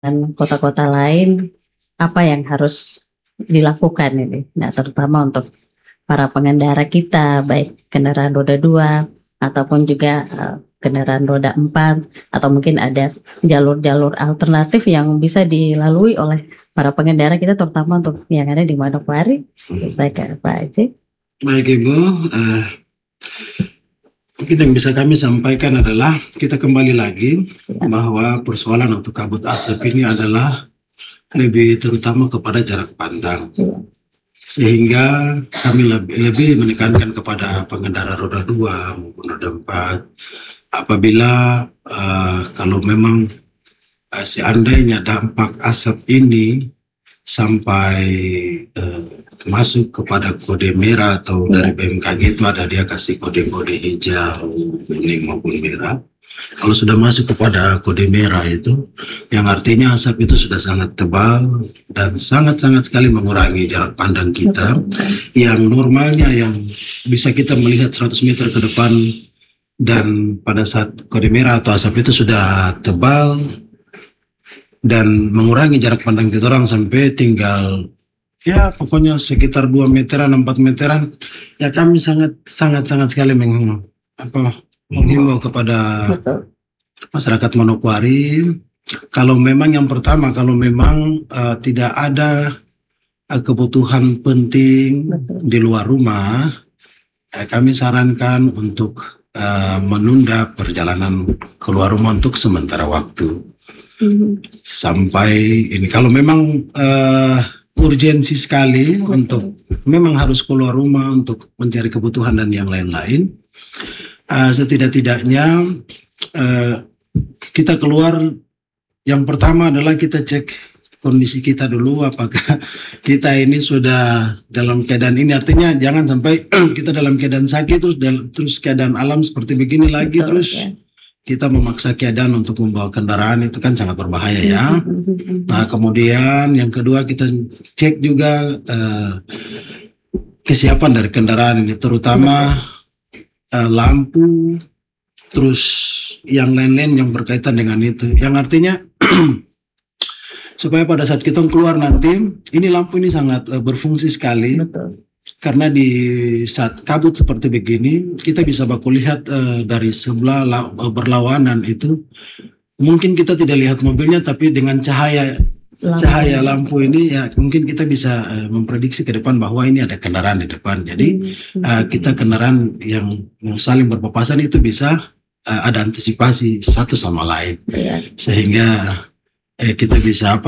dan kota-kota lain, apa yang harus dilakukan ini? Nah, terutama untuk para pengendara kita, baik kendaraan roda 2 ataupun juga kendaraan roda 4, atau mungkin ada jalur-jalur alternatif yang bisa dilalui oleh para pengendara kita, terutama untuk yang ada di Manokwari. Saya ke Pak Aceh. Baik Ibu, mungkin yang bisa kami sampaikan adalah kita kembali lagi bahwa persoalan untuk kabut asap ini adalah lebih terutama kepada jarak pandang. Sehingga kami lebih menekankan kepada pengendara roda 2 maupun roda 4 apabila kalau memang seandainya dampak asap ini sampai masuk kepada kode merah atau dari BMKG itu ada dia kasih kode-kode hijau, kuning maupun merah. Kalau sudah masuk kepada kode merah itu, yang artinya asap itu sudah sangat tebal dan sangat-sangat sekali mengurangi jarak pandang kita yang normalnya yang bisa kita melihat 100 meter ke depan, dan pada saat kode merah atau asap itu sudah tebal dan mengurangi jarak pandang kita orang sampai tinggal ya pokoknya sekitar 2 meteran, 4 meteran, ya kami sangat sekali menghimbau kepada masyarakat Manokwari, kalau memang yang pertama, kalau memang tidak ada kebutuhan penting di luar rumah, kami sarankan untuk menunda perjalanan keluar rumah untuk sementara waktu. Sampai ini kalau memang urgensi sekali untuk memang harus keluar rumah untuk mencari kebutuhan dan yang lain-lain, setidak-tidaknya kita keluar, yang pertama adalah kita cek kondisi kita dulu, apakah kita ini sudah dalam keadaan ini, artinya jangan sampai kita dalam keadaan sakit terus keadaan alam seperti begini lagi. Betul, terus ya. Kita memaksa keadaan untuk membawa kendaraan, itu kan sangat berbahaya ya. Nah kemudian yang kedua kita cek juga kesiapan dari kendaraan ini, terutama lampu, terus yang lain-lain yang berkaitan dengan itu, yang artinya supaya pada saat kita keluar nanti, ini lampu ini sangat berfungsi sekali. Betul. Karena di saat kabut seperti begini, kita bisa baku lihat dari sebelah berlawanan itu, mungkin kita tidak lihat mobilnya, tapi dengan cahaya lampu ini ya mungkin kita bisa memprediksi ke depan bahwa ini ada kendaraan di depan. Jadi kita kendaraan yang saling berpapasan itu bisa ada antisipasi satu sama lain, sehingga kita bisa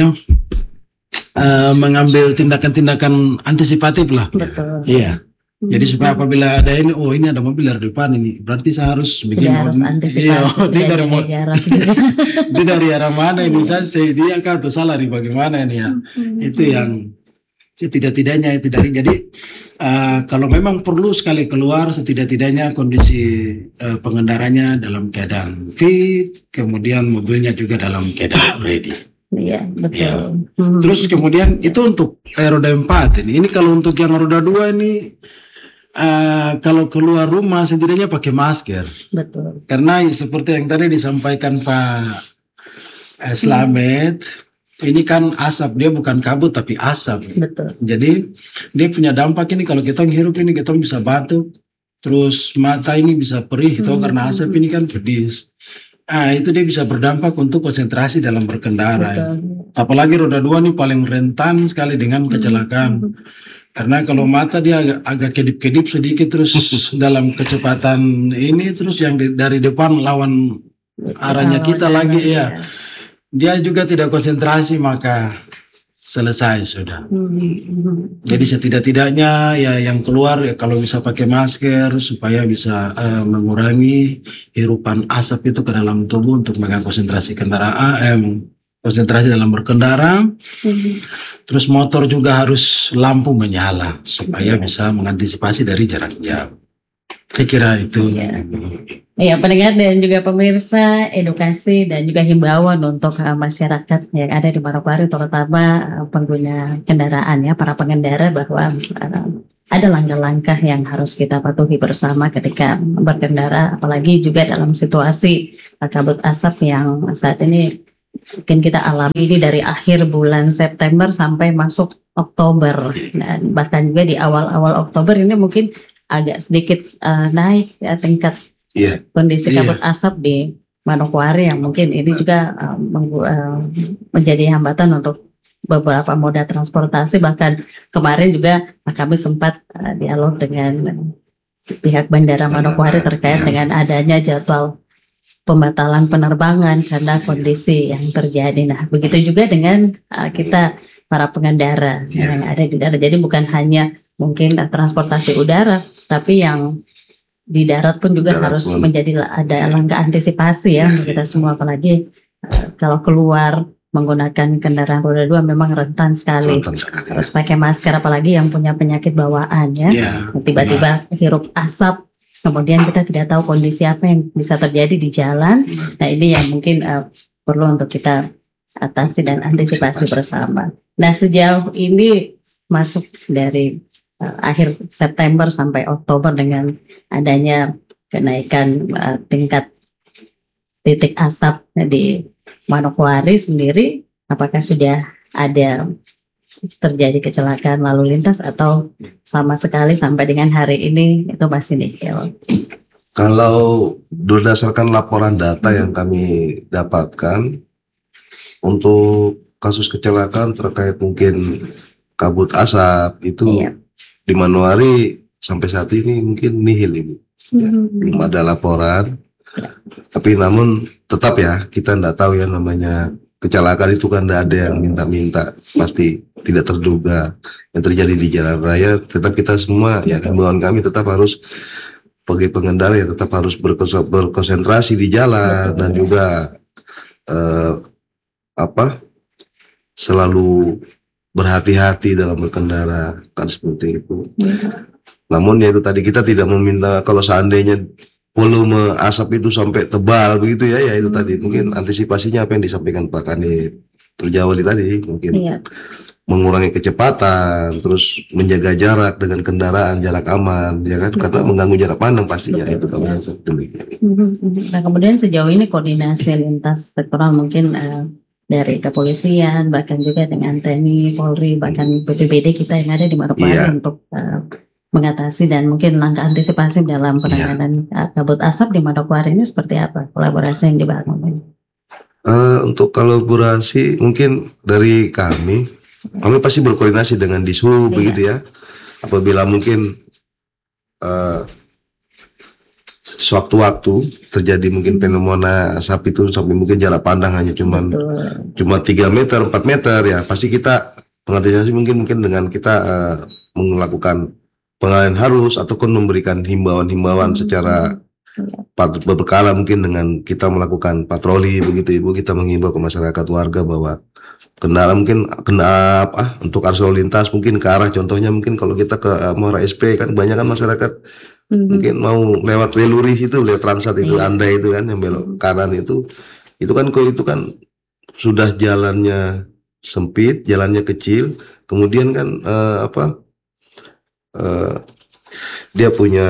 mengambil tindakan-tindakan antisipatif lah. Betul. Iya. Jadi supaya apabila ada ini, oh ini ada mobil dari depan ini, berarti saya harus begini. Harus antisipasi. Dia dari arah mana ini, saya dia kah atau salah nih, bagaimana ini ya? Itu yang setidak-tidaknya itu dari. Jadi kalau memang perlu sekali keluar, setidak-tidaknya kondisi pengendaranya dalam keadaan fit, kemudian mobilnya juga dalam keadaan ready. Iya, betul. Ya. Terus kemudian itu untuk roda 4 ini. Ini kalau untuk yang roda 2 ini kalau keluar rumah setidaknya pakai masker. Betul. Karena seperti yang tadi disampaikan Pak Slamet, ini kan asap, dia bukan kabut tapi asap. Betul. Jadi dia punya dampak ini, kalau kita menghirup ini kita bisa batuk, terus mata ini bisa perih itu karena asap ini kan pedis. Itu dia bisa berdampak untuk konsentrasi dalam berkendara. Betul. Apalagi roda 2 ini paling rentan sekali dengan kecelakaan. Karena kalau mata dia agak kedip-kedip sedikit, terus dalam kecepatan ini, terus yang dari depan lawan arahnya kita lagi ya. Dia juga tidak konsentrasi, maka selesai sudah. Jadi setidak-tidaknya ya yang keluar ya kalau bisa pakai masker supaya bisa mengurangi hirupan asap itu ke dalam tubuh untuk mengganggu konsentrasi kendaraan, konsentrasi dalam berkendara. Terus motor juga harus lampu menyala supaya bisa mengantisipasi dari jarak jauh. Saya kira itu. Ya, pendengar dan juga pemirsa, edukasi dan juga himbauan untuk masyarakat yang ada di Manokwari, terutama pengguna kendaraan ya, para pengendara, bahwa ada langkah-langkah yang harus kita patuhi bersama ketika berkendara, apalagi juga dalam situasi kabut asap yang saat ini mungkin kita alami ini dari akhir bulan September sampai masuk Oktober, dan bahkan juga di awal-awal Oktober ini mungkin agak sedikit naik ya tingkat kondisi kabut asap di Manokwari, yang mungkin ini juga menjadi hambatan untuk beberapa moda transportasi. Bahkan kemarin juga kami sempat dialog dengan pihak Bandara Manokwari terkait dengan adanya jadwal pembatalan penerbangan karena kondisi yang terjadi. Nah, begitu juga dengan kita para pengendara yang ada di darat. Jadi bukan hanya mungkin transportasi udara, tapi yang di darat pun juga harus menjadi ada langkah antisipasi ya untuk kita semua, apalagi kalau keluar menggunakan kendaraan roda 2 memang rentan sekali. Harus pakai masker, apalagi yang punya penyakit bawaan ya. Tiba-tiba hirup asap, kemudian kita tidak tahu kondisi apa yang bisa terjadi di jalan. Nah, ini yang mungkin perlu untuk kita atasi dan antisipasi bersama. Nah, sejauh ini masuk dari akhir September sampai Oktober dengan adanya kenaikan tingkat titik asap di Manokwari sendiri, apakah sudah ada terjadi kecelakaan lalu lintas atau sama sekali sampai dengan hari ini itu masih nihil? Kalau berdasarkan laporan data yang kami dapatkan untuk kasus kecelakaan terkait mungkin kabut asap itu di Manokwari sampai saat ini mungkin nihil Ibu. Belum ada laporan. Tapi namun tetap ya, kita tidak tahu ya, namanya kecelakaan itu kan tidak ada yang minta-minta, pasti tidak terduga yang terjadi di jalan raya. Tetap kita semua ya, himbauan kami tetap harus sebagai pengendara ya tetap harus berkonsentrasi di jalan dan juga selalu berhati-hati dalam berkendara, kan seperti itu. Namun ya itu tadi, kita tidak meminta kalau seandainya volume asap itu sampai tebal begitu ya, ya itu tadi mungkin antisipasinya apa yang disampaikan Pak Kanit Turjawali tadi, mungkin mengurangi kecepatan, terus menjaga jarak dengan kendaraan, jarak aman ya kan, karena mengganggu jarak pandang pastinya. Itu kalau demikian. Nah, kemudian sejauh ini koordinasi lintas sektoral mungkin dari kepolisian, bahkan juga dengan TNI, Polri, bahkan BPBD kita yang ada di Manokwari untuk mengatasi dan mungkin langkah antisipasi dalam penanganan kabut asap di Manokwari ini seperti apa kolaborasi yang dibangun? Untuk kolaborasi mungkin dari kami pasti berkoordinasi dengan Dishub begitu ya. Apabila mungkin sewaktu-waktu terjadi mungkin fenomena asap itu sampai mungkin jarak pandang hanya cuma 3 meter, 4 meter ya, pasti kita mengantisipasi mungkin dengan kita melakukan pengalihan arus ataupun memberikan himbauan-himbauan secara berkala, mungkin dengan kita melakukan patroli begitu Ibu. Kita menghimbau ke masyarakat warga bahwa kendaraan mungkin untuk arus lalu lintas mungkin ke arah, contohnya mungkin kalau kita ke Muara SP kan banyak kan masyarakat mungkin mau lewat Weluri itu, lewat Transat itu, Andai itu kan yang belok kanan itu kan sudah jalannya sempit, jalannya kecil, kemudian kan dia punya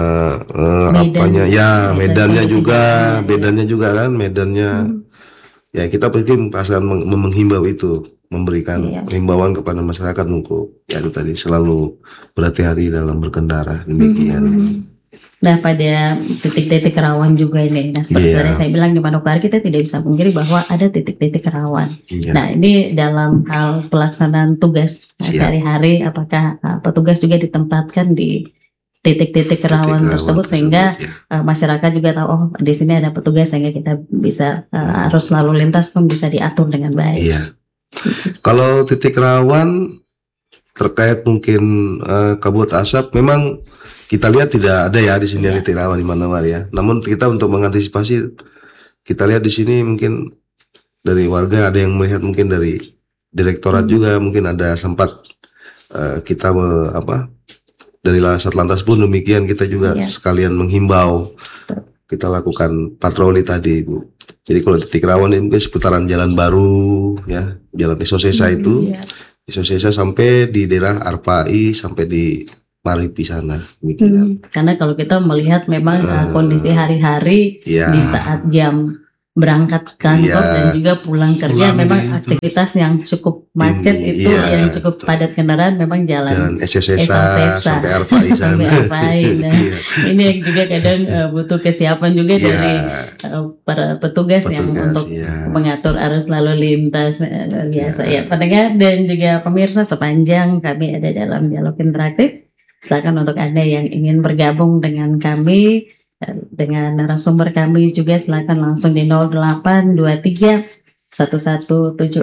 medannya juga kan medannya. Ya kita mungkin pasangan menghimbau itu, memberikan himbauan kepada masyarakat untuk ya itu tadi selalu berhati-hati dalam berkendara, demikian. Nah, pada titik-titik rawan juga ini, nah seperti tadi saya bilang di Manokwari kita tidak bisa pungkiri bahwa ada titik-titik rawan. Nah, ini dalam hal pelaksanaan tugas sehari-hari, apakah petugas juga ditempatkan di titik-titik rawan tersebut sehingga masyarakat juga tahu oh di sini ada petugas, sehingga kita bisa arus lalu lintas pun bisa diatur dengan baik. Iya. Kalau titik rawan terkait mungkin kabut asap, memang kita lihat tidak ada ya di sini titik rawan di mana-mana ya. Namun kita untuk mengantisipasi, kita lihat di sini mungkin dari warga ada yang melihat, mungkin dari direktorat juga mungkin ada sempat kita dari Satlantas pun demikian, kita juga sekalian menghimbau, kita lakukan patroli tadi Ibu. Jadi kalau titik rawan ini mungkin seputaran Jalan Baru ya, Jalan Isosesa itu, Isosesa sampai di daerah Arpai sampai di Maripi sana, demikian. Karena kalau kita melihat memang kondisi hari-hari di saat jam berangkat kantor Iya. dan juga pulang kerja, Pulang memang itu. aktivitas yang cukup macet Tinggi, itu, iya, yang cukup betul. padat kendaraan memang Jalan jalan SSSA Sesa sampai Arfai sampai sana. Arfai. Nah, Iya. ini yang juga kadang butuh kesiapan juga Iya. dari para petugas yang Petugas, untuk iya. mengatur arus lalu lintas biasa. Iya. Ya, pendengar dan juga pemirsa, sepanjang kami ada dalam dialog interaktif, silakan untuk Anda yang ingin bergabung dengan kami, dengan narasumber kami juga, silakan langsung di 0823 1176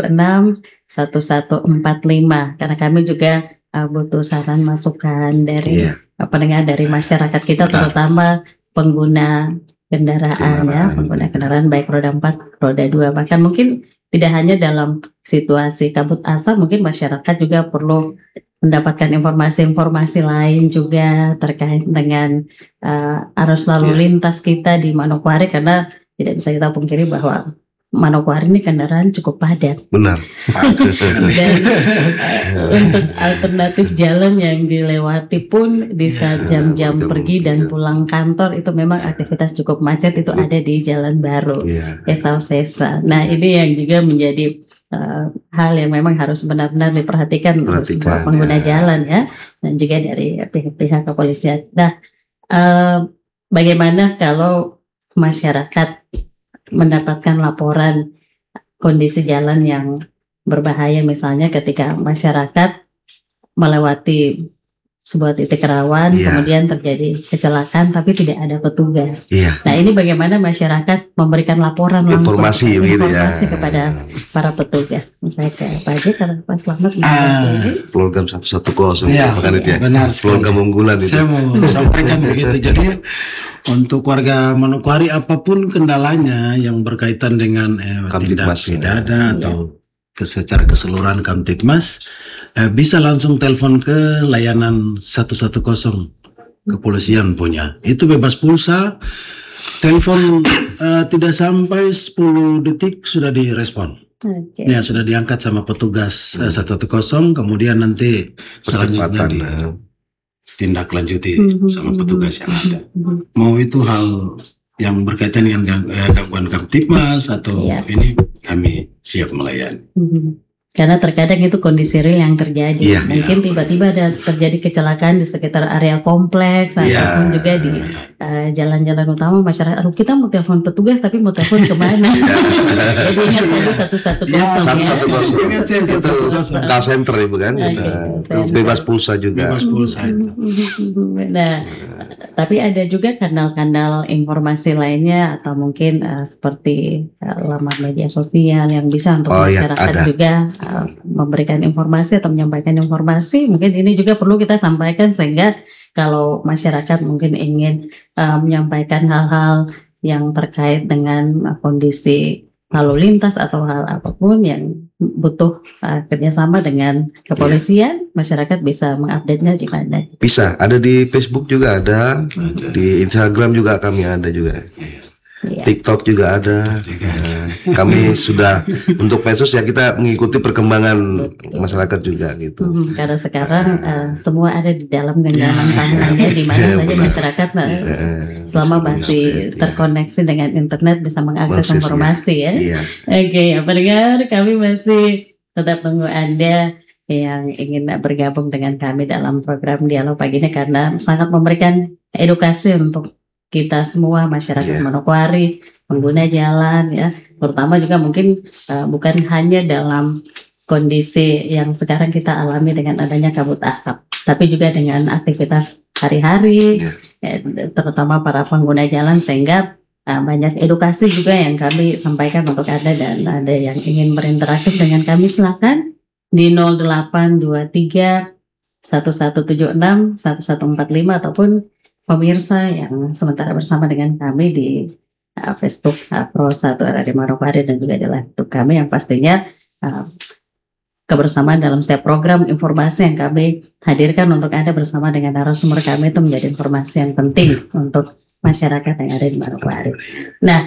1145, karena kami juga butuh saran masukan dari Iya. pendengar, dari masyarakat kita, Benar. terutama pengguna kendaraan ya, pengguna kendaraan baik roda 4, roda 2, bahkan mungkin tidak hanya dalam situasi kabut asap, mungkin masyarakat juga perlu mendapatkan informasi-informasi lain juga terkait dengan arus lalu lintas kita di Manokwari, karena tidak bisa kita pungkiri bahwa Manokwari ini kendaraan cukup padat. Benar. Dan untuk alternatif jalan yang dilewati pun di saat jam-jam pergi dan pulang kantor itu memang aktivitas cukup macet, itu ada di Jalan Baru, Iya. Sesa. Nah, ini yang juga menjadi hal yang memang harus benar-benar diperhatikan oleh semua pengguna jalan ya, dan juga dari pihak kepolisian. Nah, bagaimana kalau masyarakat mendapatkan laporan kondisi jalan yang berbahaya, misalnya ketika masyarakat melewati sebuah titik rawan, kemudian terjadi kecelakaan tapi tidak ada petugas. Nah, ini bagaimana masyarakat memberikan laporan langsung, informasi kepada para petugas. Saya ke Pak Haji, karena Pak Slamet program 110 ya, benar, program unggulan itu. Saya mau sampaikan begitu. Jadi untuk warga Manokwari, apapun kendalanya yang berkaitan dengan tindak pidana atau secara keseluruhan Kamtibmas, bisa langsung telepon ke layanan 110 kepolisian punya. Itu bebas pulsa, telepon tidak sampai 10 detik sudah direspon. Ya, sudah diangkat sama petugas 110, kemudian nanti selanjutnya tindak lanjuti sama petugas yang ada. Mau itu hal yang berkaitan dengan gangguan Kamtibmas atau ini, kami siap melayani. Karena terkadang itu kondisi real yang terjadi. Mungkin tiba-tiba ada terjadi kecelakaan di sekitar area kompleks, ataupun juga di jalan-jalan utama, masyarakat, kita mau telepon petugas tapi mau telepon kemana? Jadi ingat saja 110 ya. 110 call center itu kan, bebas pulsa juga. Bebas pulsa itu. Nah, tapi ada juga kanal-kanal informasi lainnya, atau mungkin seperti laman media sosial yang bisa untuk masyarakat juga memberikan informasi atau menyampaikan informasi. Mungkin ini juga perlu kita sampaikan, sehingga kalau masyarakat mungkin ingin menyampaikan hal-hal yang terkait dengan kondisi lalu lintas atau hal apapun yang butuh kerjasama dengan kepolisian, masyarakat bisa mengupdate-nya di mana? Bisa, ada di Facebook juga ada, di Instagram juga kami ada juga. TikTok juga ada. Kami sudah untuk medsos ya, kita mengikuti perkembangan masyarakat juga gitu. Karena sekarang semua ada di dalam genggaman tangannya, di mana saja masyarakat selama masih terkoneksi dengan internet bisa mengakses informasi ya. Oke, pendengar, kami masih tetap tunggu Anda yang ingin bergabung dengan kami dalam program Dialog Pagi ini, karena sangat memberikan edukasi untuk kita semua, masyarakat Manokwari, pengguna jalan ya, terutama juga mungkin bukan hanya dalam kondisi yang sekarang kita alami dengan adanya kabut asap, tapi juga dengan aktivitas hari-hari, terutama para pengguna jalan, sehingga banyak edukasi juga yang kami sampaikan untuk Anda. Dan ada yang ingin berinteraktif dengan kami, silakan di 0823 1176 1145, ataupun pemirsa yang sementara bersama dengan kami di Facebook Pro 1 Radio Manokwari, dan juga di YouTube kami, yang pastinya kebersamaan dalam setiap program informasi yang kami hadirkan untuk Anda bersama dengan narasumber kami itu menjadi informasi yang penting untuk masyarakat yang ada di Manokwari. Nah,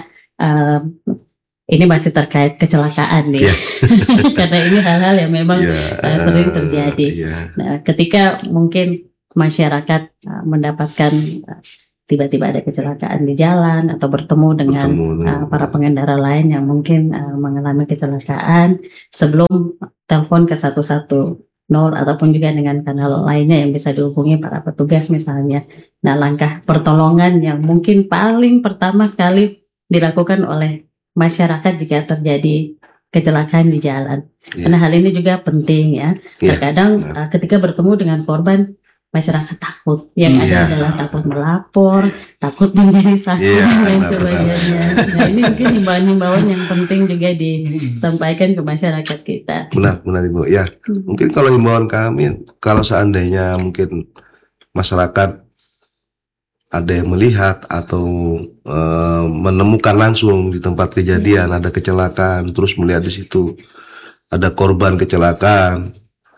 ini masih terkait kecelakaan nih, karena ini hal-hal yang memang sering terjadi. Nah, ketika mungkin masyarakat mendapatkan tiba-tiba ada kecelakaan di jalan atau bertemu dengan para pengendara lain yang mungkin mengalami kecelakaan, sebelum telepon ke 110 ataupun juga dengan kanal lainnya yang bisa dihubungi para petugas misalnya. Nah, langkah pertolongan yang mungkin paling pertama sekali dilakukan oleh masyarakat jika terjadi kecelakaan di jalan. Karena hal ini juga penting ya. Terkadang ketika bertemu dengan korban, masyarakat takut. Yang ada adalah takut melapor, takut menjadi saksi dan lain sebagainya. Nah, ini mungkin himbauan-himbauan yang penting juga disampaikan ke masyarakat kita. Benar Ibu. Ya, mungkin kalau himbauan kami, kalau seandainya mungkin masyarakat ada yang melihat atau menemukan langsung di tempat kejadian ada kecelakaan, terus melihat di situ ada korban kecelakaan,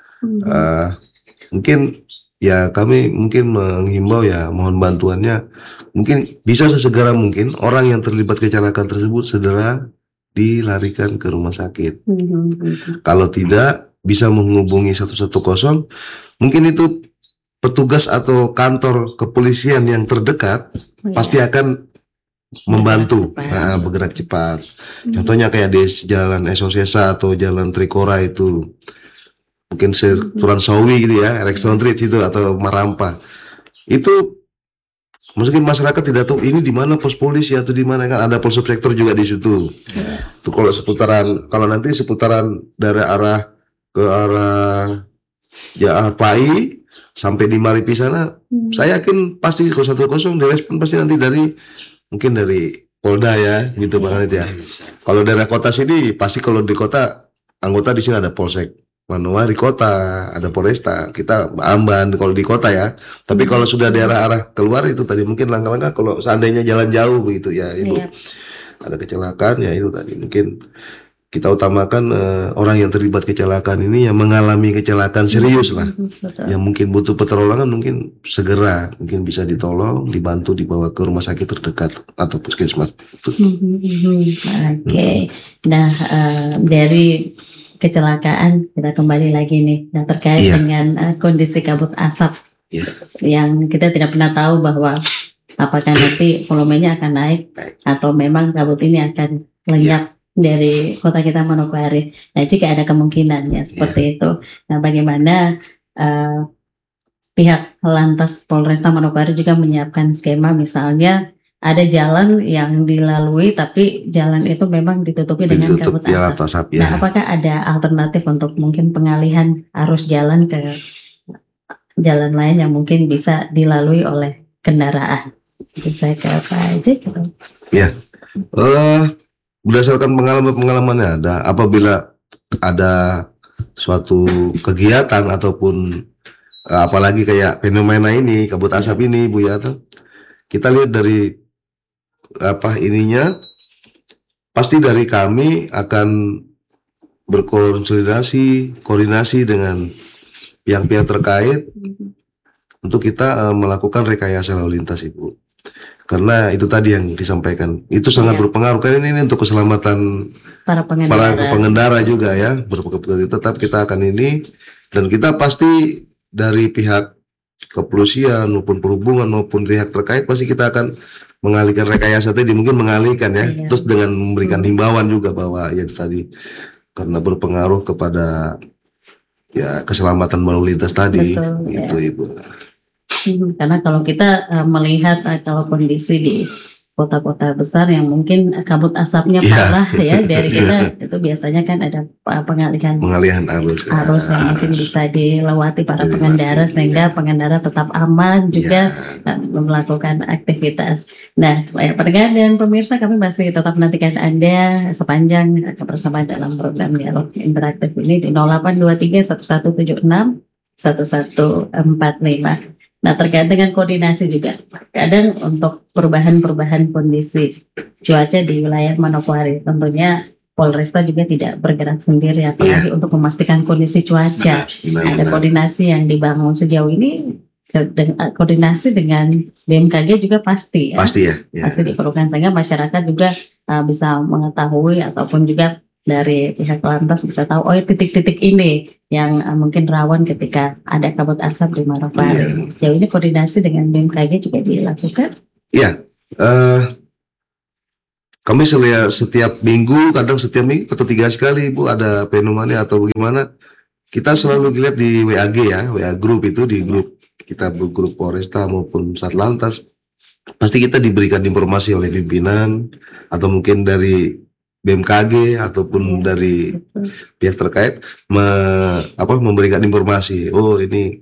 mungkin ya kami mungkin menghimbau ya, mohon bantuannya, mungkin bisa sesegera mungkin orang yang terlibat kecelakaan tersebut segera dilarikan ke rumah sakit. Kalau tidak, bisa menghubungi 110, mungkin itu petugas atau kantor kepolisian yang terdekat pasti akan membantu bergerak cepat. Contohnya kayak di jalan Esosesa atau jalan Trikora itu, mungkin Turansawi gitu ya, Erikson Street itu atau Marampa. Itu mungkin masyarakat tidak tahu ini di mana pos polisi atau di mana, kan ada polsubsektor juga di situ. Itu kalau seputaran, kalau nanti seputaran dari arah ke arah Pai sampai di Maripi sana, saya yakin pasti 110 direspon pasti nanti dari mungkin dari Polda ya, gitu Bang Anit ya. Kalau daerah kota sini pasti, kalau di kota anggota di sini ada Polsek Manoa, di kota ada Polresta, kita Amban kalau di kota ya. Tapi kalau sudah daerah arah keluar itu tadi mungkin langkah-langkah kalau seandainya jalan jauh begitu ya Ibu, ada kecelakaan ya itu tadi mungkin kita utamakan orang yang terlibat kecelakaan ini yang mengalami kecelakaan serius lah, yang mungkin butuh pertolongan, mungkin segera mungkin bisa ditolong, dibantu, dibawa ke rumah sakit terdekat atau puskesmas. Oke. Nah, dari kecelakaan kita kembali lagi nih, yang terkait dengan kondisi kabut asap yang kita tidak pernah tahu bahwa apakah nanti volumenya akan naik atau memang kabut ini akan lenyap dari kota kita Manokwari. Nah, jika ada kemungkinan ya seperti itu. Nah, bagaimana pihak Lantas Polresta Manokwari juga menyiapkan skema, misalnya ada jalan yang dilalui tapi jalan itu memang ditutupi dengan kabut asap. Nah, apakah ada alternatif untuk mungkin pengalihan arus jalan ke jalan lain yang mungkin bisa dilalui oleh kendaraan? Bisa ke apa aja gitu? Ya, berdasarkan pengalamannya ada, apabila ada suatu kegiatan ataupun apalagi kayak fenomena ini, kabut asap ini Bu ya, kita lihat dari pasti dari kami akan koordinasi dengan pihak-pihak terkait untuk kita melakukan rekayasa lalu lintas Ibu. Karena itu tadi yang disampaikan, itu sangat berpengaruh, karena ini untuk keselamatan para pengendara juga ya. Tetap kita akan ini, dan kita pasti dari pihak kepolisian maupun perhubungan maupun pihak terkait pasti kita akan mengalihkan rekayasa tadi, mungkin mengalihkan ya, terus dengan memberikan himbauan juga bahwa ya tadi karena berpengaruh kepada ya keselamatan lalu lintas tadi. Itu Ibu. Karena kalau kita melihat kalau kondisi di kota-kota besar yang mungkin kabut asapnya parah ya, dari kita itu biasanya kan ada pengalihan arus yang mungkin bisa dilewati para pengendara sehingga pengendara tetap aman juga melakukan aktivitas. Nah, pendengar dan pemirsa, kami masih tetap menantikan Anda sepanjang kebersamaan dalam program Dialog Interaktif ini di 0823 1176 1145. Nah, terkait dengan koordinasi juga, kadang untuk perubahan kondisi cuaca di wilayah Manokwari, tentunya Polresta juga tidak bergerak sendiri, apalagi untuk memastikan kondisi cuaca. Ada koordinasi yang dibangun sejauh ini, koordinasi dengan BMKG juga pasti ya. Pasti diperlukan, sehingga masyarakat juga bisa mengetahui ataupun juga dari pihak Lantas bisa tahu, oh titik-titik ini yang mungkin rawan ketika ada kabut asap di Manokwari. Sejauh ini koordinasi dengan BMKG juga dilakukan? Ya, kami setiap minggu, kadang setiap minggu atau 3 kali Bu ada pneumonia atau bagaimana. Kita selalu lihat di WAG ya, WA group itu di grup kita, grup Polresta maupun Satlantas. Pasti kita diberikan informasi oleh pimpinan atau mungkin dari BMKG ataupun dari pihak terkait memberikan informasi. Oh, ini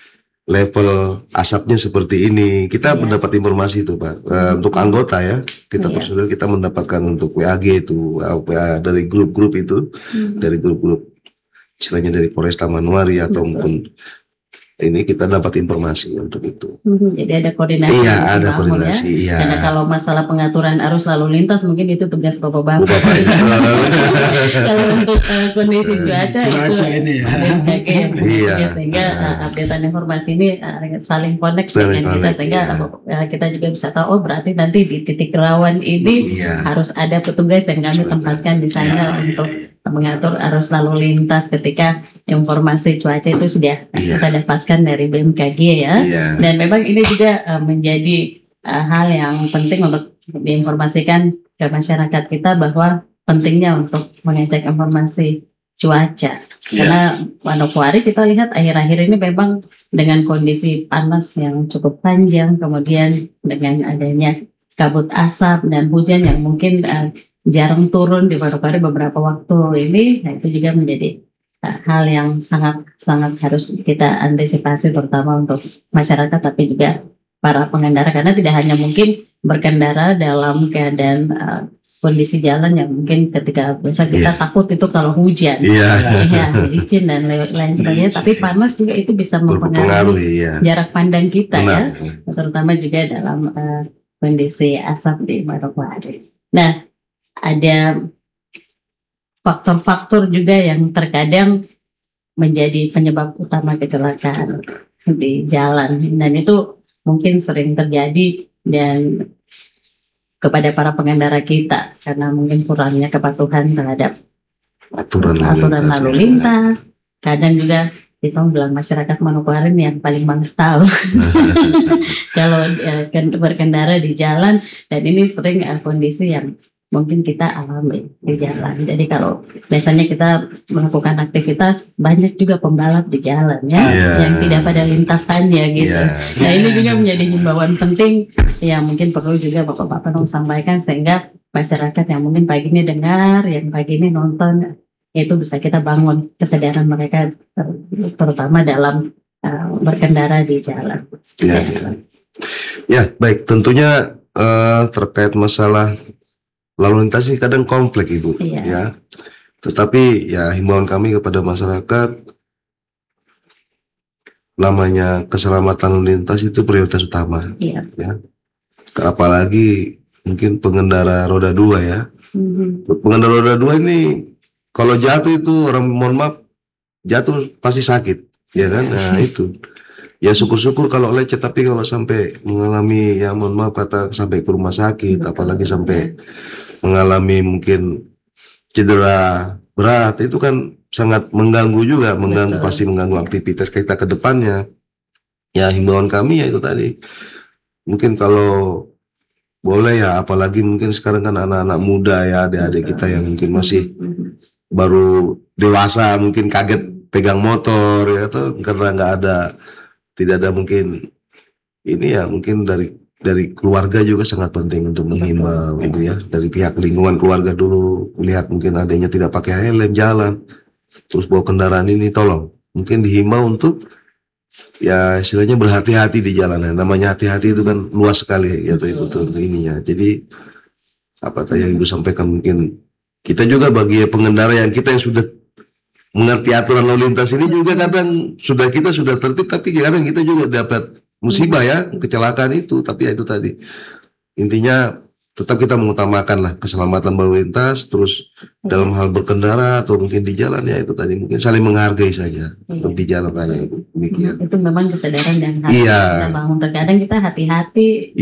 level asapnya seperti ini. Kita mendapat informasi itu Pak. Untuk anggota ya, kita personil kita mendapatkan untuk WAG itu dari grup-grup itu, dari grup-grup istilahnya dari Polresta Manokwari atau mungkin ini kita dapat informasi untuk itu. Jadi ada koordinasi. Iya, ada koordinasi. Ya. Iya. Karena kalau masalah pengaturan arus lalu lintas mungkin itu tugas Bapak-bapak. Kalau untuk kondisi cuaca itu ini ya. BMKG yang Iya. sehingga updatean informasi ini saling connect dengan kita sehingga kita juga bisa tahu, oh berarti nanti di titik rawan ini harus ada petugas yang kami tempatkan di sana untuk mengatur arus lalu lintas ketika informasi cuaca itu sudah kita dapatkan dari BMKG ya. Dan memang ini juga menjadi hal yang penting untuk diinformasikan ke masyarakat kita bahwa pentingnya untuk mengecek informasi cuaca. Karena Manokwari kita lihat akhir-akhir ini memang dengan kondisi panas yang cukup panjang, kemudian dengan adanya kabut asap dan hujan yang mungkin jarang turun di Manokwari beberapa waktu ini, nah itu juga menjadi hal yang sangat harus kita antisipasi, terutama untuk masyarakat tapi juga para pengendara, karena tidak hanya mungkin berkendara dalam keadaan kondisi jalan yang mungkin ketika biasa kita takut itu kalau hujan, licin dan lain sebagainya, tapi panas juga itu bisa mempengaruhi jarak pandang kita ya, terutama juga dalam kondisi asap di Manokwari. Nah, ada faktor-faktor juga yang terkadang menjadi penyebab utama kecelakaan di jalan, dan itu mungkin sering terjadi dan kepada para pengendara kita karena mungkin kurangnya kepatuhan terhadap aturan lalu lintas. Kadang juga kita bilang masyarakat Manokwari yang paling mangstau kalau berkendara di jalan, dan ini sering kondisi yang mungkin kita alami di jalan. Jadi kalau biasanya kita melakukan aktivitas, banyak juga pembalap di jalan ya, yang tidak pada lintasannya gitu. Nah ini juga menjadi himbauan penting yang mungkin perlu juga Bapak-bapak sampaikan sehingga masyarakat yang mungkin pagi ini dengar, yang pagi ini nonton, itu bisa kita bangun kesadaran mereka terutama dalam berkendara di jalan. Ya baik, tentunya terkait masalah lalu lintas ini kadang kompleks Ibu, ya. Tetapi ya himbauan kami kepada masyarakat, namanya keselamatan lalu lintas itu prioritas utama, ya. Apalagi mungkin pengendara roda 2 ya. Pengendara roda 2 ini kalau jatuh itu orang mohon maaf jatuh pasti sakit, ya kan? Nah itu. Ya syukur-syukur kalau lecet, tapi kalau sampai mengalami ya mohon maaf kata sampai ke rumah sakit, apalagi sampai mengalami mungkin cedera berat, itu kan sangat mengganggu juga, pasti mengganggu aktivitas kita ke depannya. Ya himbauan kami ya itu tadi, mungkin kalau boleh ya, apalagi mungkin sekarang kan anak-anak muda ya, adik-adik kita yang mungkin masih baru dewasa, mungkin kaget pegang motor ya, atau karena tidak ada mungkin ini ya, mungkin dari keluarga juga sangat penting untuk menghimbau Ibu ya, dari pihak lingkungan keluarga dulu lihat mungkin adanya tidak pakai helm jalan terus bawa kendaraan ini, tolong mungkin dihimbau untuk ya istilahnya berhati-hati di jalan ya. Namanya hati-hati itu kan luas sekali ya itu tuh ininya. Jadi apa tadi yang Ibu sampaikan, mungkin kita juga bagi pengendara yang sudah mengerti aturan lalu lintas ini juga kadang kita sudah tertib, tapi kadang kita juga dapat musibah ya, kecelakaan itu. Tapi ya itu tadi intinya tetap kita mengutamakan lah keselamatan lalu lintas, terus dalam hal berkendara atau mungkin di jalan ya itu tadi mungkin saling menghargai saja untuk di jalan raya Ibu. Demikian. Itu memang kesadaran yang harus kita bangun. Terkadang kita hati-hati.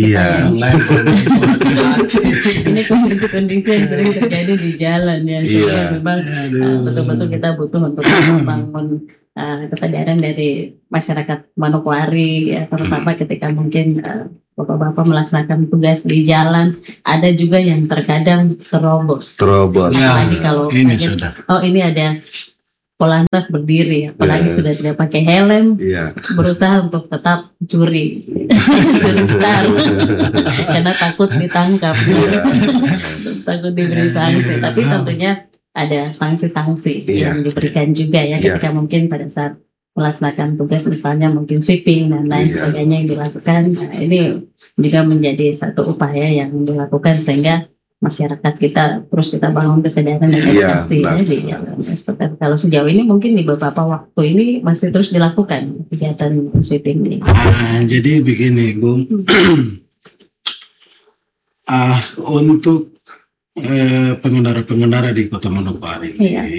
Ini kondisi-kondisi yang sering terjadi di jalan ya. Sehingga memang betul-betul kita butuh untuk membangun kesadaran dari masyarakat Manokwari ya, terutama ketika mungkin bapak-bapak melaksanakan tugas di jalan, ada juga yang terkadang terobos. Apalagi kalau ini kaget, sudah. oh ini ada Polantas berdiri, apalagi Ya. sudah tidak pakai helm, Iya. berusaha untuk tetap curi, curi star, karena takut ditangkap, takut diberi sanksi. Tapi tentunya ada sanksi-sanksi Iya. yang diberikan juga ya, Iya. ketika mungkin pada saat melaksanakan tugas, misalnya mungkin sweeping dan lain Iya. sebagainya yang dilakukan. Nah, ini juga menjadi satu upaya yang dilakukan sehingga masyarakat kita terus kita bangun kesadaran dan edukasi Iya, ya di jalan. Seperti itu. Kalau sejauh ini mungkin di beberapa waktu ini masih terus dilakukan kegiatan sweeping ini. Jadi begini, Bu. Untuk pengendara-pengendara di Kota Manokwari ini, Iya.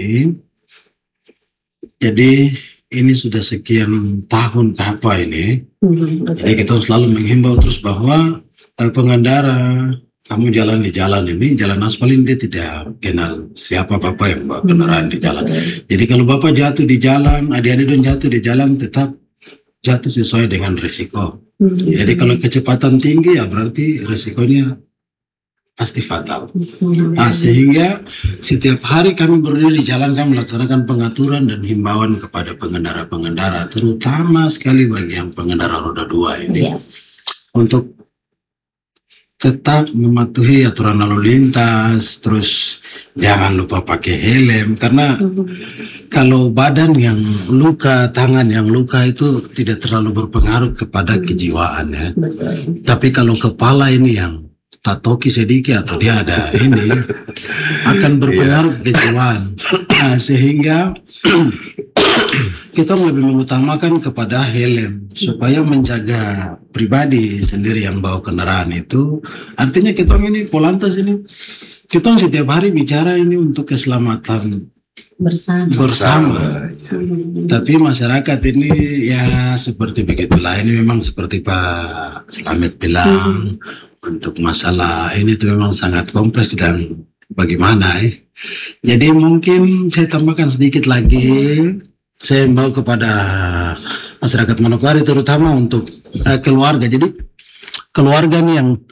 jadi ini sudah sekian tahun ke apa ini. Jadi Betul. kita selalu menghimbau terus bahwa pengendara, kamu jalan di jalan ini, jalan aspal ini dia tidak kenal siapa bapak yang bawa kendaraan di jalan. Jadi kalau bapak jatuh di jalan, adik-adik don jatuh di jalan, tetap jatuh sesuai dengan risiko. Jadi kalau kecepatan tinggi ya berarti risikonya pasti fatal. Sehingga setiap hari kami berdiri di jalan, kami melaksanakan pengaturan dan himbauan kepada pengendara-pengendara, terutama sekali bagi yang pengendara roda 2 ini, Iya. untuk tetap mematuhi aturan lalu lintas, terus jangan lupa pakai helm, karena kalau badan yang luka, tangan yang luka itu tidak terlalu berpengaruh kepada kejiwaan ya. Betul. Tapi kalau kepala ini yang tatoki sedikit atau dia ada ini akan berpengaruh ke kejiwaan. Sehingga kita lebih mengutamakan kepada helm supaya menjaga pribadi sendiri yang bawa kendaraan itu. Artinya kita ini Polantas ini kita setiap hari bicara ini untuk keselamatan bersama. Tapi masyarakat ini ya seperti begitulah. Ini memang seperti Pak Slamet bilang, untuk masalah ini itu memang sangat kompleks dan bagaimana ya. Jadi mungkin saya tambahkan sedikit lagi. Saya mau kepada masyarakat Manokwari terutama untuk keluarga. Jadi keluarga nih yang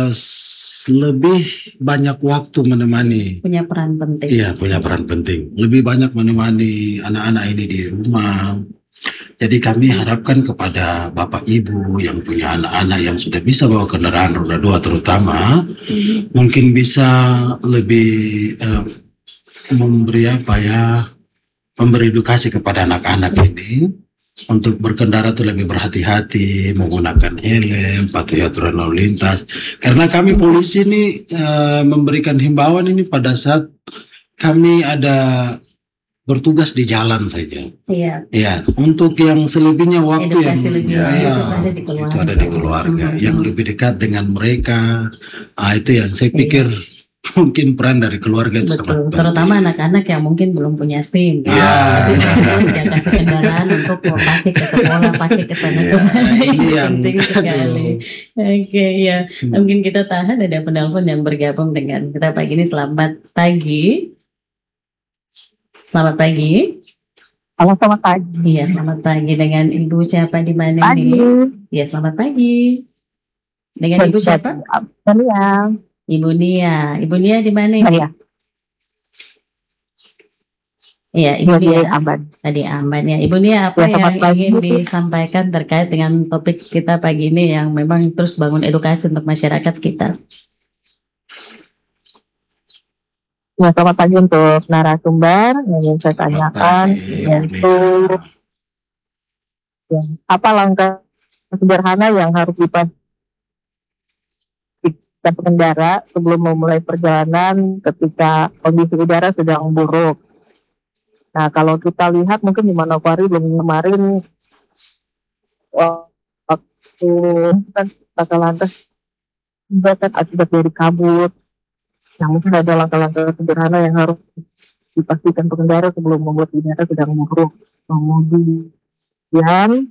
lebih banyak waktu menemani. Punya peran penting. Iya, punya peran penting. Lebih banyak menemani anak-anak ini di rumah. Jadi kami harapkan kepada Bapak Ibu yang punya anak-anak yang sudah bisa bawa kendaraan roda 2 terutama, mungkin bisa lebih memberi apa ya, memberi edukasi kepada anak-anak ini untuk berkendara itu lebih berhati-hati, menggunakan helm, patuhi aturan lalu lintas. Karena kami polisi ini memberikan himbauan ini pada saat kami ada bertugas di jalan saja. Iya. Ya, untuk yang selebihnya waktu Edukasi yang lebih ya, lanjut itu ada di keluarga, yang lebih dekat dengan mereka. Itu yang saya pikir mungkin peran dari keluarga itu sangat Betul, penting. terutama anak-anak yang mungkin belum punya SIM. Tapi terus dia kasih kendaraan untuk mau pakai ke sekolah, pakai ke sana kemari. Ini yang Penting sekali. Oke, ya. Mungkin kita tahan, ada penelpon yang bergabung dengan kita pagi ini. Selamat pagi. Selamat pagi. Halo, selamat pagi. Iya, selamat pagi. Dengan Ibu siapa di mana Pagi. nih? Iya, selamat pagi. Dengan Ibu siapa? Nia. Ibu Nia. Ibu Nia di mana ini? Iya, Iya, Ibu Ibu Nia. Amban. Tadi aman ya. Ibu Nia, apa Ya, yang selamat pagi. ingin disampaikan terkait dengan topik kita pagi ini yang memang terus bangun edukasi untuk masyarakat kita? Ya, selamat pagi untuk narasumber yang ingin saya tanyakan, yaitu apa langkah sederhana yang harus dipastikan pengendara sebelum memulai perjalanan ketika kondisi udara sedang buruk. Nah, kalau kita lihat mungkin di Manokwari belum kemarin waktu kan kata lantas juga kan akibat dari kabut. Nah, mungkin ada langkah-langkah sederhana yang harus dipastikan pengendara sebelum membuat udara sedang buruk. Kemudian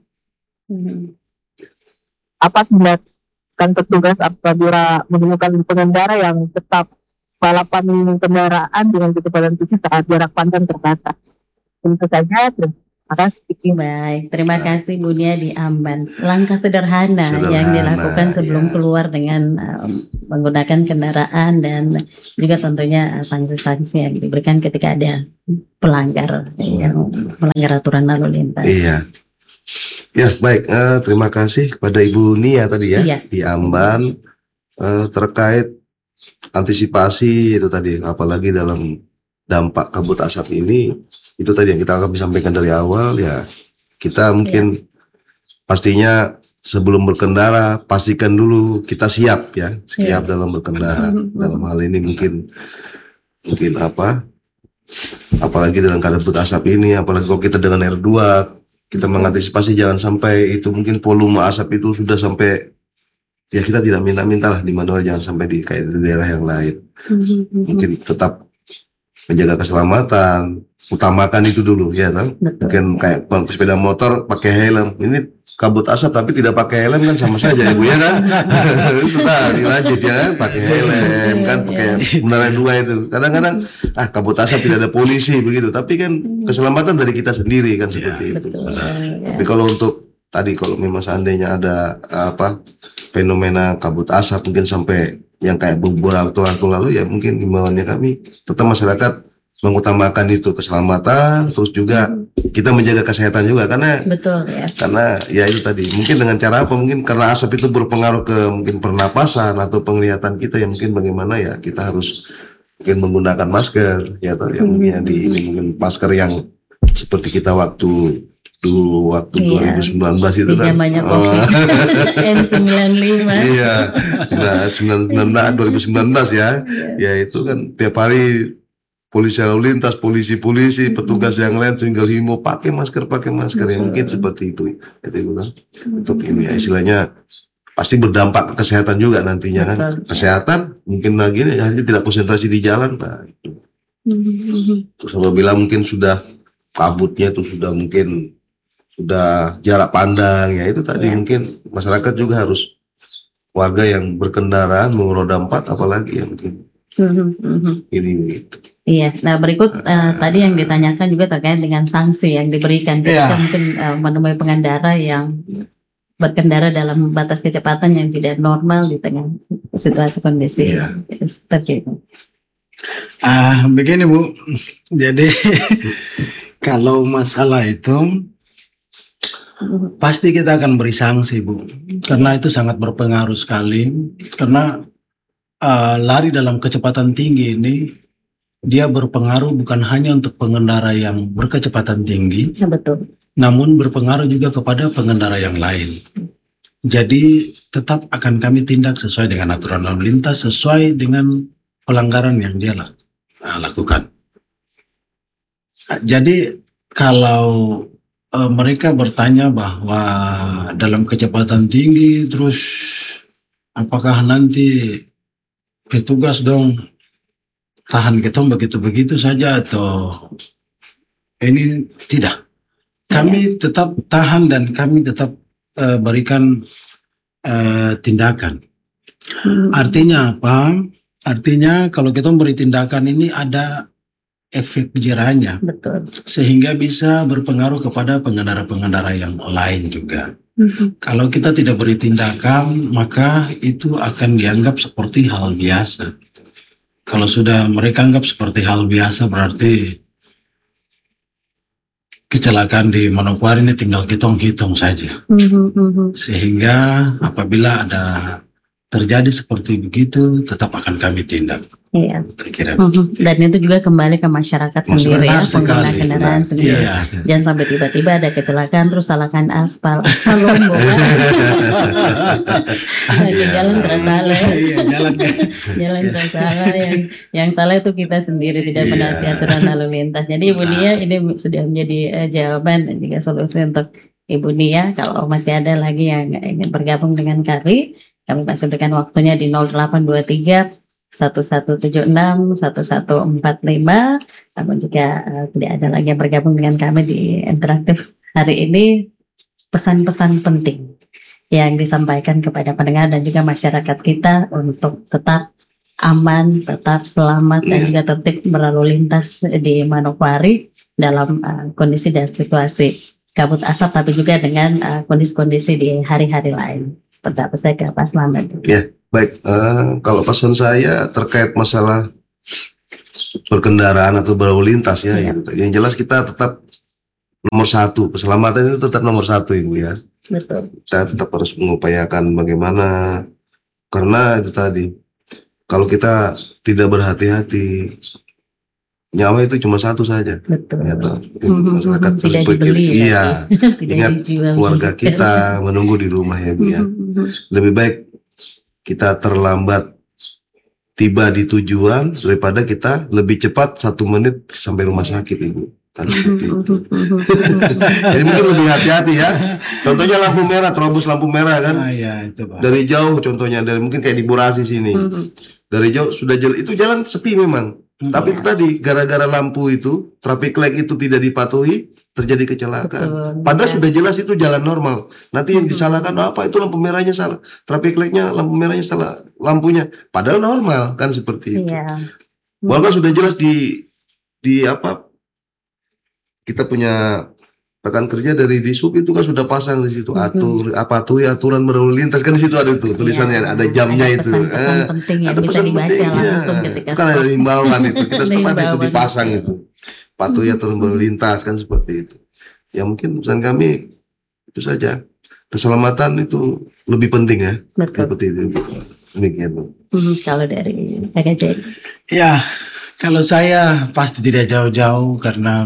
apa tindakan petugas apabila menemukan pengendara yang tetap balapan kendaraan dengan kecepatan tinggi saat jarak pandang terbatas? Tentu saja Makasih. Baik, terima kasih Bu Nia di Amban. Langkah sederhana yang Sederhana, dilakukan sebelum ya. keluar dengan menggunakan kendaraan dan juga tentunya sanksi-sanksi yang diberikan ketika ada pelanggar yang melanggar aturan lalu lintas. Iya. Ya, baik. Terima kasih kepada Ibu Nia tadi ya Iya. di Amban terkait antisipasi itu tadi, apalagi dalam dampak kabut asap ini. Itu tadi yang kita akan sampaikan dari awal ya. Kita mungkin pastinya sebelum berkendara pastikan dulu kita siap ya, siap dalam berkendara. Dalam hal ini mungkin apalagi dengan kabut asap ini, apalagi kalau kita dengan R2, kita mengantisipasi jangan sampai itu mungkin volume asap itu sudah sampai ya kita tidak minta-minta lah di mana, jangan sampai di kayak di daerah yang lain. Mungkin tetap menjaga keselamatan, utamakan itu dulu ya kan. Mungkin kayak sepeda motor pakai helm, ini kabut asap tapi tidak pakai helm kan sama saja ya Bu ya kan. Itu tadi lanjut ya kan, pakai helm kan, pakai kendaraan dua itu. Kadang-kadang kabut asap tidak ada polisi begitu, tapi kan keselamatan dari kita sendiri kan seperti itu. Tapi kalau untuk tadi kalau memang seandainya ada fenomena kabut asap mungkin sampai yang kayak beberapa waktu lalu ya, mungkin himbauannya kami tetap masyarakat mengutamakan itu keselamatan, terus juga kita menjaga kesehatan juga karena karena ya itu tadi mungkin dengan cara apa, mungkin karena asap itu berpengaruh ke mungkin pernapasan atau penglihatan kita, ya mungkin bagaimana ya kita harus mungkin menggunakan masker ya tadi mungkin ini mungkin masker yang seperti kita waktu 2019 itu kan N95 iya 2019 ya ya itu kan tiap hari polisi lalu lintas, polisi petugas yang lain tinggal himbau pakai masker ya mungkin seperti itu kan untuk ini ya, istilahnya pasti berdampak ke kesehatan juga nantinya kan. Kesehatan mungkin lagi ini hanya tidak konsentrasi di jalan, nah itu terus apabila mungkin sudah kabutnya itu sudah jarak pandang ya itu tadi mungkin masyarakat juga harus, warga yang berkendaraan roda 4 apalagi ya mungkin ini begitu. Iya, nah berikut tadi yang ditanyakan juga terkait dengan sanksi yang diberikan ketika mungkin menemui pengendara yang berkendara dalam batas kecepatan yang tidak normal di tengah situasi kondisi seperti itu. Begini Bu, jadi kalau masalah itu pasti kita akan beri sanksi Bu, karena itu sangat berpengaruh sekali. Karena lari dalam kecepatan tinggi ini dia berpengaruh bukan hanya untuk pengendara yang berkecepatan tinggi, namun berpengaruh juga kepada pengendara yang lain. Jadi tetap akan kami tindak sesuai dengan aturan lalu lintas, sesuai dengan pelanggaran yang dia lakukan. Jadi kalau mereka bertanya bahwa dalam kecepatan tinggi terus apakah nanti petugas dong tahan ketong begitu-begitu saja atau ini tidak. Kami tetap tahan dan kami tetap berikan tindakan. Artinya apa? Artinya kalau kita beri tindakan ini ada efek jerahnya, sehingga bisa berpengaruh kepada pengendara-pengendara yang lain juga. Kalau kita tidak beri tindakan, maka itu akan dianggap seperti hal biasa. Kalau sudah mereka anggap seperti hal biasa, berarti kecelakaan di Manokwari ini tinggal hitung-hitung saja. Sehingga apabila ada terjadi seperti begitu, tetap akan kami tindak. Iya. Saya kira dan itu juga kembali ke masyarakat sendiri ya, pengguna kendaraan sendiri. Jangan sampai tiba-tiba ada kecelakaan terus salahkan aspal lombok. Jalan tersalah. Jalan tersalah, yang salah itu kita sendiri, tidak menaati aturan lalu lintas. Jadi Ibu Nia ini sudah menjadi jawaban dan juga solusi untuk Ibu Nia. Kalau masih ada lagi yang ingin bergabung dengan kami masih berikan waktunya di 0823 1176 1145. Namun jika tidak ada lagi yang bergabung dengan kami di interaktif hari ini, pesan-pesan penting yang disampaikan kepada pendengar dan juga masyarakat kita untuk tetap aman, tetap selamat dan juga tertib berlalu lintas di Manokwari. dalam kondisi dan situasi kabut asap, tapi juga dengan kondisi-kondisi di hari-hari lain. Seperti apa saya ke Pak Slamet? Ya, baik. Kalau pesan saya terkait masalah berkendaraan atau berlalu lintas ya, Iya. gitu. Yang jelas kita tetap nomor satu, keselamatan itu tetap nomor satu, Ibu ya. Betul. Kita tetap harus mengupayakan bagaimana, karena itu tadi, kalau kita tidak berhati-hati, nyawa itu cuma satu saja. Betul. Ternyata masyarakat harus Tidak berpikir, dibeli, iya, tidak ingat dijual. keluarga kita menunggu di rumah ya, Bu ya. Lebih baik kita terlambat tiba di tujuan daripada kita lebih cepat 1 menit sampai rumah sakit, Ibu. Kan seperti itu. Jadi mungkin lebih hati-hati ya. Contohnya lampu merah, terobos lampu merah kan. Ya itu Pak. Dari jauh contohnya, dari mungkin kayak di Borasi sini. Dari jauh sudah itu jalan sepi memang. Tapi itu tadi gara-gara lampu itu, traffic light itu tidak dipatuhi, terjadi kecelakaan. Betul. Padahal sudah jelas itu jalan normal. Nanti yang disalahkan apa itu lampu merahnya salah, traffic lightnya lampu merahnya salah, lampunya. Padahal normal kan seperti itu. Iya. Walaupun sudah jelas di apa, kita punya rekan kerja dari Disub itu kan sudah pasang di situ aturan berlalu lintas kan di situ ada itu tulisannya, ada jamnya itu. Pesan-pesan penting yang Ada bisa pesan dibaca penting, langsung iya. ketika Itu kan ada stop. himbauan itu, kita Ada setempat itu himbauan. dipasang itu, patuhi aturan berlalu lintas kan seperti itu. Ya mungkin pesan kami itu saja, keselamatan itu lebih penting ya, Betul. seperti itu. Demikian, Bu. Kalau dari PKJ. Ya, kalau saya pasti tidak jauh-jauh, karena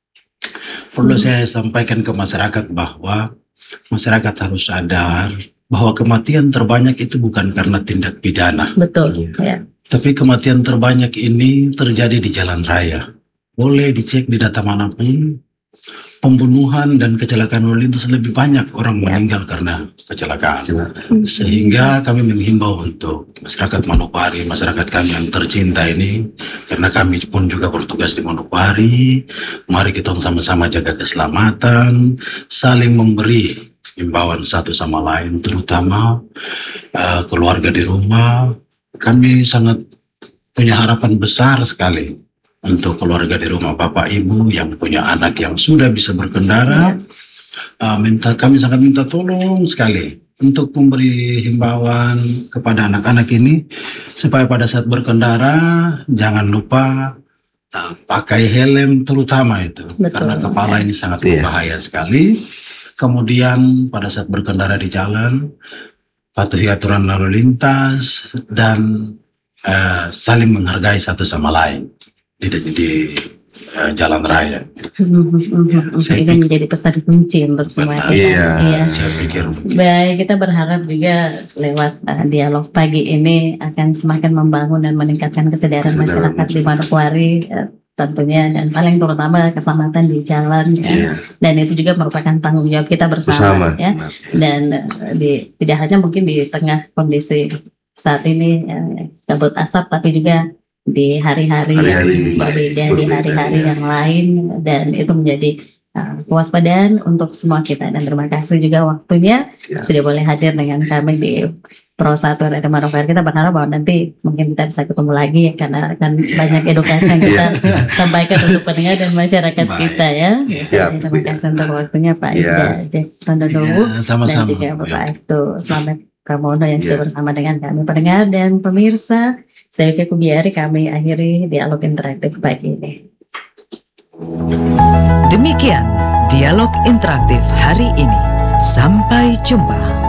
perlu saya sampaikan ke masyarakat bahwa masyarakat harus sadar bahwa kematian terbanyak itu bukan karena tindak pidana, Betul. Ya. tapi kematian terbanyak ini terjadi di jalan raya. Boleh dicek di data manapun, pembunuhan dan kecelakaan lalu lintas lebih banyak orang meninggal karena kecelakaan. Sehingga kami menghimbau untuk masyarakat Manokwari, masyarakat kami yang tercinta ini, karena kami pun juga bertugas di Manokwari, mari kita sama-sama jaga keselamatan, saling memberi himbauan satu sama lain, terutama keluarga di rumah. Kami sangat punya harapan besar sekali untuk keluarga di rumah, Bapak Ibu yang punya anak yang sudah bisa berkendara. Kami sangat minta tolong sekali untuk memberi himbauan kepada anak-anak ini supaya pada saat berkendara jangan lupa pakai helm, terutama itu. Betul. Karena kepala ini sangat Iya. berbahaya sekali. Kemudian pada saat berkendara di jalan, patuhi aturan lalu lintas dan saling menghargai satu sama lain di jalan raya. Saya Ini menjadi pesan kunci untuk semua kita. Iya. Iya. Saya pikir Baik, kita berharap juga lewat dialog pagi ini akan semakin membangun dan meningkatkan kesadaran masyarakat di Manokwari, tentunya, dan paling terutama keselamatan di jalan, ya. Iya. Dan itu juga merupakan tanggung jawab kita bersama, Bersama. ya. Dan tidak hanya mungkin di tengah kondisi saat ini kabut asap, tapi juga di hari-hari Hari-hari yang berbeda, di berbeda, hari-hari ya. yang lain, dan itu menjadi kewaspadaan untuk semua kita. Dan terima kasih juga waktunya Ya. sudah boleh hadir dengan kami di Pro 1 Radio Manokwari. Kita berharap bahwa nanti mungkin kita bisa ketemu lagi ya, karena akan banyak edukasi yang kita sampaikan untuk pendengar dan masyarakat Baik. kita, ya. Siap. Terima kasih untuk waktunya Pak Ya. Ida Jack Tondodowu Ya, dan sama-sama. juga Bapak Aibtu Slamet Pramono yang Ya. sudah bersama dengan kami pendengar dan pemirsa. Saya Yuki Kubiari, kami akhiri dialog interaktif pagi ini. Demikian dialog interaktif hari ini. Sampai jumpa.